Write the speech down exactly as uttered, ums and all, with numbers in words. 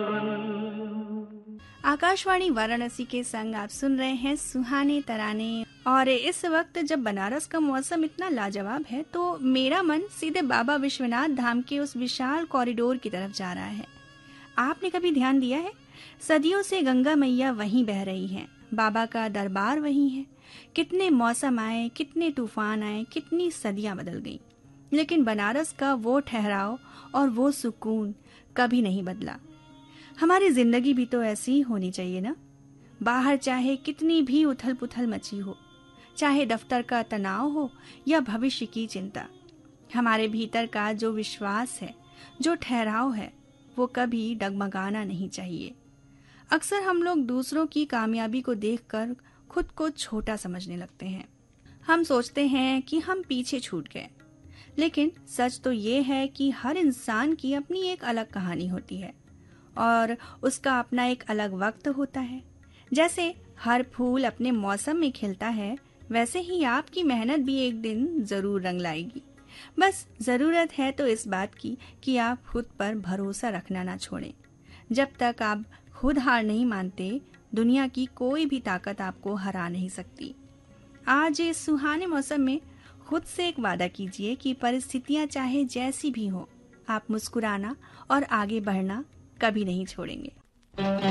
आकाशवाणी वाराणसी के संग आप सुन रहे हैं सुहाने तराने। और इस वक्त जब बनारस का मौसम इतना लाजवाब है तो मेरा मन सीधे बाबा विश्वनाथ धाम के उस विशाल कॉरिडोर की तरफ जा रहा है। आपने कभी ध्यान दिया है, सदियों से गंगा मैया वहीं बह रही हैं, बाबा का दरबार वहीं है। कितने मौसम आए, कितने तूफान आए, कितनी सदियां बदल गईं, लेकिन बनारस का वो ठहराव और वो सुकून कभी नहीं बदला। हमारी जिंदगी भी तो ऐसी ही होनी चाहिए ना। बाहर चाहे कितनी भी उथल पुथल मची हो, चाहे दफ्तर का तनाव हो या भविष्य की चिंता, हमारे भीतर का जो विश्वास है, जो ठहराव है, वो कभी डगमगाना नहीं चाहिए। अक्सर हम लोग दूसरों की कामयाबी को देखकर खुद को छोटा समझने लगते हैं। हम सोचते हैं कि हम पीछे छूट गए, लेकिन सच तो ये है कि हर इंसान की अपनी एक अलग कहानी होती है और उसका अपना एक अलग वक्त होता है। जैसे हर फूल अपने मौसम में खिलता है, वैसे ही आपकी मेहनत भी एक दिन जरूर रंग लाएगी। बस जरूरत है तो इस बात की कि आप खुद पर भरोसा रखना ना छोड़ें। जब तक आप खुद हार नहीं मानते, दुनिया की कोई भी ताकत आपको हरा नहीं सकती। आज इस सुहाने मौसम में खुद से एक वादा कीजिए कि परिस्थितियां चाहे जैसी भी हो, आप मुस्कुराना और आगे बढ़ना कभी नहीं छोड़ेंगे।